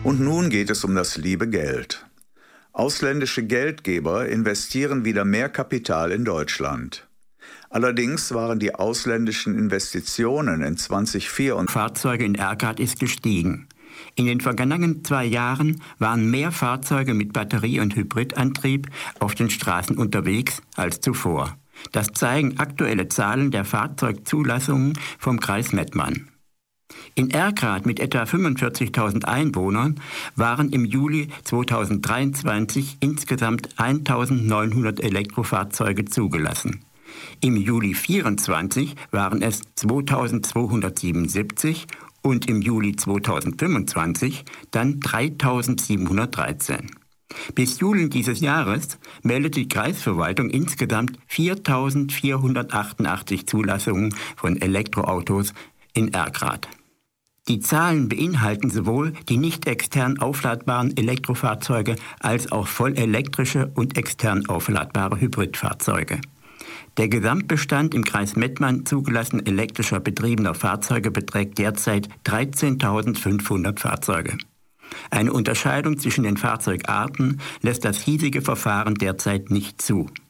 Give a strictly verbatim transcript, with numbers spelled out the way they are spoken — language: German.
Und nun geht es um das liebe Geld. Ausländische Geldgeber investieren wieder mehr Kapital in Deutschland. Allerdings waren die ausländischen Investitionen in zweitausendvierundzwanzig Fahrzeuge in Erkrath ist gestiegen. In den vergangenen zwei Jahren waren mehr Fahrzeuge mit Batterie- und Hybridantrieb auf den Straßen unterwegs als zuvor. Das zeigen aktuelle Zahlen der Fahrzeugzulassungen vom Kreis Mettmann. In Erkrath mit etwa fünfundvierzigtausend Einwohnern waren im Juli zweitausenddreiundzwanzig insgesamt eintausendneunhundert Elektrofahrzeuge zugelassen. Im Juli zweitausendvierundzwanzig waren es zweitausendzweihundertsiebenundsiebzig und im Juli zweitausendfünfundzwanzig dann dreitausendsiebenhundertdreizehn. Bis Juli dieses Jahres meldet die Kreisverwaltung insgesamt viertausendvierhundertachtundachtzig Zulassungen von Elektroautos in Erkrath. Die Zahlen beinhalten sowohl die nicht extern aufladbaren Elektrofahrzeuge als auch vollelektrische und extern aufladbare Hybridfahrzeuge. Der Gesamtbestand im Kreis Mettmann zugelassen elektrischer betriebener Fahrzeuge beträgt derzeit dreizehntausendfünfhundert Fahrzeuge. Eine Unterscheidung zwischen den Fahrzeugarten lässt das hiesige Verfahren derzeit nicht zu.